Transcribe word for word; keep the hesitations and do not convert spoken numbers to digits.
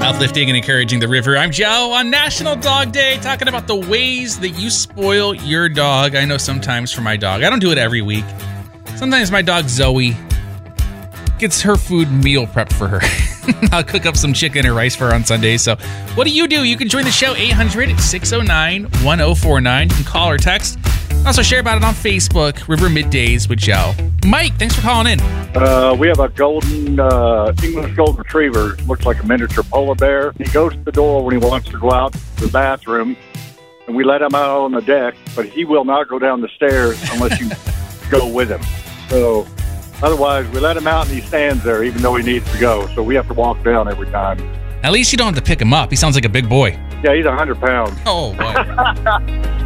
Uplifting and encouraging the river. I'm Joe on National Dog Day, talking about the ways that you spoil your dog. I know sometimes for my dog, I don't do it every week. Sometimes my dog Zoe gets her food meal prepped for her. I'll cook up some chicken or rice for her on Sundays. So what do you do? You can join the show, eight hundred, six oh nine, one oh four nine. You can call or text. Also share about it on Facebook, River Middays with Joe. Mike, thanks for calling in. Uh, we have a golden, uh, English golden retriever. Looks like a miniature polar bear. He goes to the door when he wants to go out to the bathroom, and we let him out on the deck, but he will not go down the stairs unless you go with him. So otherwise, we let him out and he stands there even though he needs to go. So we have to walk down every time. At least you don't have to pick him up. He sounds like a big boy. Yeah, he's one hundred pounds. Oh, boy.